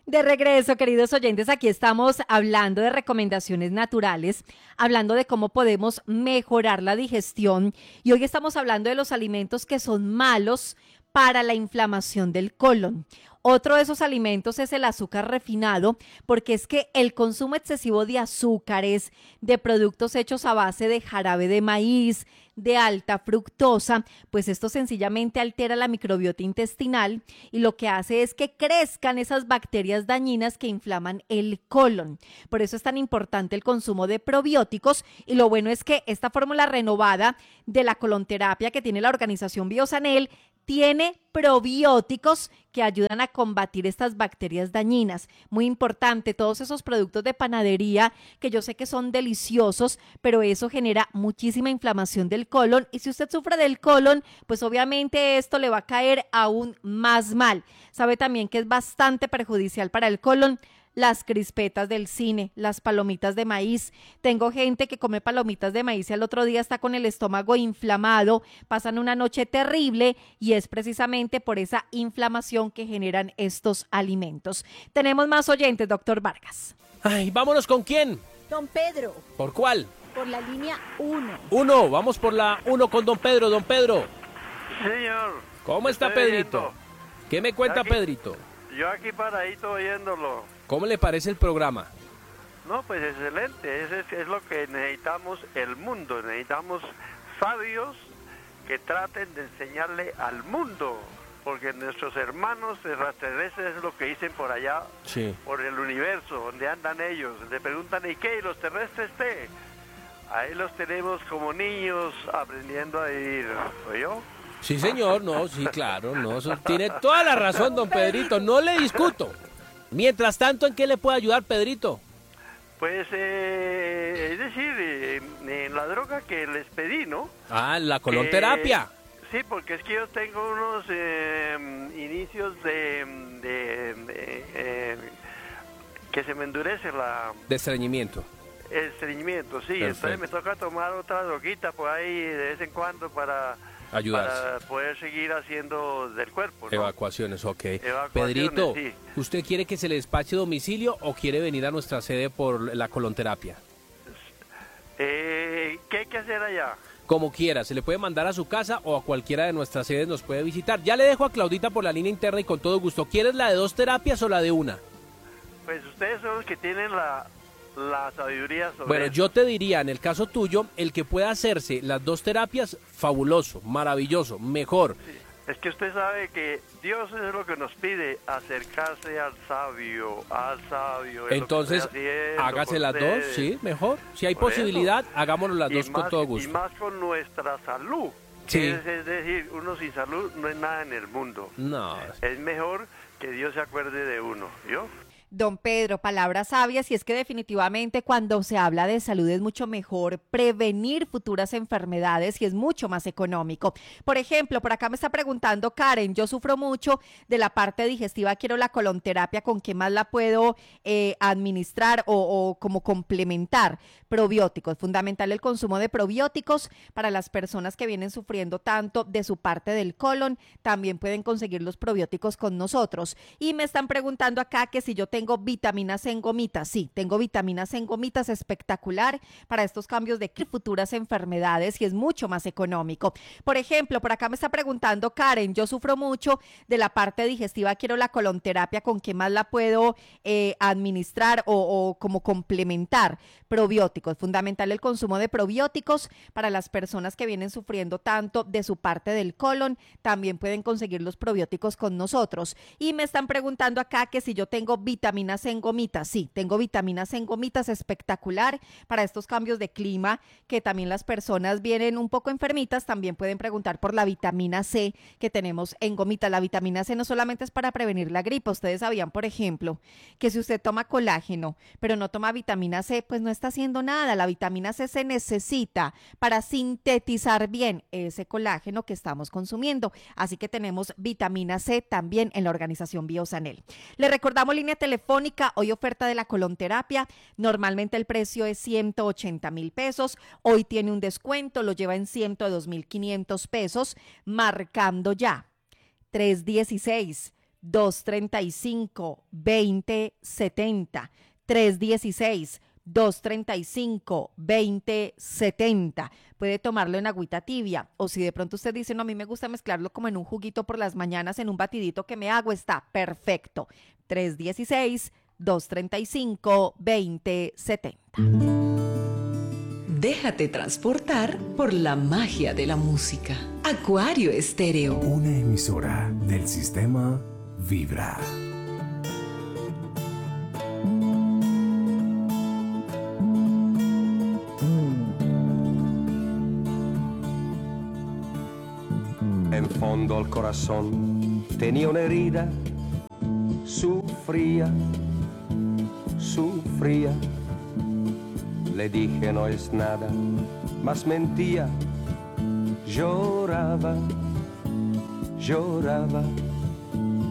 De regreso, queridos oyentes, aquí estamos hablando de recomendaciones naturales, hablando de cómo podemos mejorar la digestión y hoy estamos hablando de los alimentos que son malos para la inflamación del colon. Otro de esos alimentos es el azúcar refinado, porque es que el consumo excesivo de azúcares, de productos hechos a base de jarabe de maíz, de alta fructosa, pues esto sencillamente altera la microbiota intestinal y lo que hace es que crezcan esas bacterias dañinas que inflaman el colon. Por eso es tan importante el consumo de probióticos y lo bueno es que esta fórmula renovada de la colonterapia que tiene la organización Biosanel tiene probióticos que ayudan a combatir estas bacterias dañinas. Muy importante, todos esos productos de panadería que yo sé que son deliciosos, pero eso genera muchísima inflamación del colon y si usted sufre del colon, pues obviamente esto le va a caer aún más mal. Sabe también que es bastante perjudicial para el colon las crispetas del cine, las palomitas de maíz. Tengo gente que come palomitas de maíz y al otro día está con el estómago inflamado, pasan una noche terrible y es precisamente por esa inflamación que generan estos alimentos. Tenemos más oyentes, doctor Vargas. Ay, vámonos con quién. Don Pedro, ¿Por cuál? por la línea 1. Uno, vamos por la 1 con don Pedro. Don Pedro, Señor. ¿cómo está estoy Pedrito? oyendo. ¿Qué me cuenta Aquí- Pedrito? Yo aquí paradito oyéndolo. ¿Cómo le parece el programa? No, pues excelente. Es lo que necesitamos el mundo. Necesitamos sabios que traten de enseñarle al mundo. Porque nuestros hermanos extraterrestres es lo que dicen por allá, Sí. por el universo, donde andan ellos. Le preguntan, ¿y qué? ¿Y los terrestres qué? Ahí los tenemos como niños aprendiendo a vivir. ¿Oyó? Sí, señor, no, sí, claro, no, eso tiene toda la razón, don Pedrito, no le discuto. Mientras tanto, ¿en qué le puede ayudar, Pedrito? Pues, es decir, en la droga que les pedí, ¿no? Ah, la colonterapia. Sí, porque es que yo tengo unos inicios que se me endurece De estreñimiento. el estreñimiento, sí. Perfecto. Entonces me toca tomar otra droguita por ahí de vez en cuando para Ayudarse. poder seguir haciendo del cuerpo, ¿no? Evacuaciones, ok. Evacuaciones, Pedrito, sí. ¿usted quiere que se le despache domicilio o quiere venir a nuestra sede por la colonterapia? ¿Qué hay que hacer allá? Como quiera, se le puede mandar a su casa o a cualquiera de nuestras sedes nos puede visitar. Ya le dejo a Claudita por la línea interna y con todo gusto. ¿Quieres la de 2 terapias o la de una? Pues ustedes son los que tienen la sabiduría sobre Bueno, eso. yo te diría, en el caso tuyo, el que pueda hacerse las 2 terapias, fabuloso, maravilloso, mejor. Es que usted sabe que Dios es lo que nos pide, acercarse al sabio, es lo que Entonces, estoy haciendo hágase con las 2, ustedes. sí, mejor. Si hay Por eso. posibilidad, hagámonos las Y 2 con más- todo Y gusto. más con nuestra salud. Sí. Es decir, uno sin salud no es nada en el mundo. No, Es mejor que Dios se acuerde de uno, ¿yo? Don Pedro, palabras sabias y es que definitivamente cuando se habla de salud es mucho mejor prevenir futuras enfermedades y es mucho más económico. Por ejemplo, por acá me está preguntando Karen, yo sufro mucho de la parte digestiva, quiero la colonterapia, ¿con qué más la puedo administrar o como complementar? Probióticos, fundamental el consumo de probióticos para las personas que vienen sufriendo tanto de su parte del colon, también pueden conseguir los probióticos con nosotros. Y me están preguntando acá que si yo tengo vitamina C en gomitas. Sí, tengo vitamina C en gomitas, espectacular para estos cambios de futuras enfermedades y es mucho más económico. Por ejemplo, por acá me está preguntando Karen, yo sufro mucho de la parte digestiva, quiero la colonterapia, ¿con qué más la puedo administrar o como complementar? Probióticos, fundamental el consumo de probióticos para las personas que vienen sufriendo tanto de su parte del colon, también pueden conseguir los probióticos con nosotros. Y me están preguntando acá que si yo tengo vitamina C en gomitas. Sí, tengo vitamina C en gomitas, espectacular para estos cambios de clima que también las personas vienen un poco enfermitas, también pueden preguntar por la vitamina C que tenemos en gomitas. La vitamina C no solamente es para prevenir la gripe, ustedes sabían, por ejemplo, que si usted toma colágeno, pero no toma vitamina C, pues no está haciendo nada. La vitamina C se necesita para sintetizar bien ese colágeno que estamos consumiendo. Así que tenemos vitamina C también en la organización Biosanel. Le recordamos línea telefónica, hoy oferta de la colonterapia, normalmente el precio es 180,000 pesos, hoy tiene un descuento, lo lleva en 102,500 pesos, marcando ya 316 316-235-2070. 316-235-2070. Puede tomarlo en agüita tibia, o si de pronto usted dice, no, a mí me gusta mezclarlo como en un juguito por las mañanas, en un batidito que me hago, está perfecto. 316-235-2070. Déjate transportar por la magia de la música. Acuario Estéreo. Una emisora del sistema Vibra. En fondo al corazón tenía una herida, sufría. Le dije no es nada, mas mentía, lloraba.